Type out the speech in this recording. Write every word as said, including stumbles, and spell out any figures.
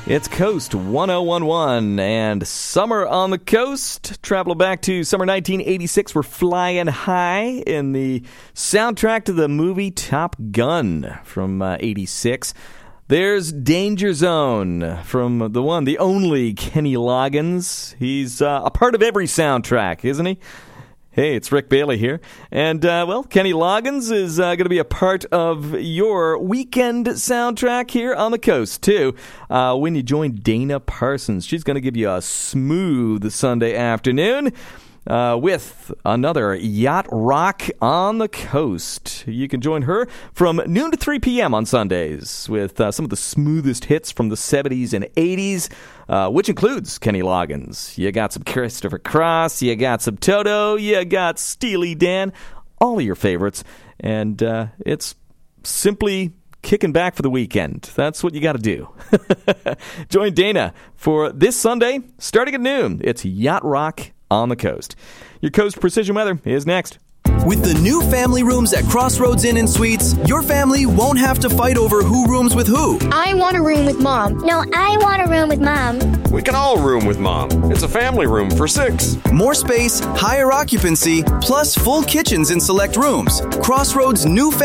It's Coast one oh one one and Summer on the Coast. Travel back to summer nineteen eighty-six. We're flying high in the soundtrack to the movie Top Gun from uh, eighty-six. There's Danger Zone from the one, the only Kenny Loggins. He's uh, a part of every soundtrack, isn't he? Hey, it's Rick Bailey here. And, uh, well, Kenny Loggins is uh, going to be a part of your weekend soundtrack here on the coast, too. Uh, when you join Dana Parsons, she's going to give you a smooth Sunday afternoon uh, with another Yacht Rock on the Coast. You can join her from noon to three p.m. on Sundays with uh, some of the smoothest hits from the seventies and eighties. Uh, which includes Kenny Loggins. You got some Christopher Cross, you got some Toto, you got Steely Dan, all of your favorites. And uh, it's simply kicking back for the weekend. That's what you got to do. Join Dana for this Sunday, starting at noon. It's Yacht Rock on the Coast. Your Coast Precision Weather is next. With the new family rooms at Crossroads Inn and Suites, your family won't have to fight over who rooms with who. I want a room with Mom. No, I want a room with Mom. We can all room with Mom. It's a family room for six. More space, higher occupancy, plus full kitchens in select rooms. Crossroads' new family